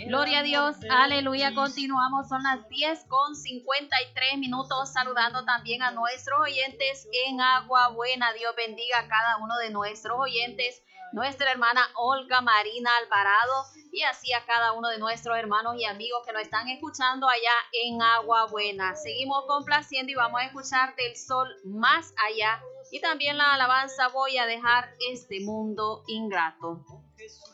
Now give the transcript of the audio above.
Gloria a Dios, aleluya. Continuamos, son las 10:53 saludando también a nuestros oyentes en Agua Buena. Dios bendiga a cada uno de nuestros oyentes, nuestra hermana Olga Marina Alvarado y así a cada uno de nuestros hermanos y amigos que nos están escuchando allá en Agua Buena. Seguimos complaciendo y vamos a escuchar Del Sol Más Allá y también la alabanza Voy a dejar este mundo ingrato.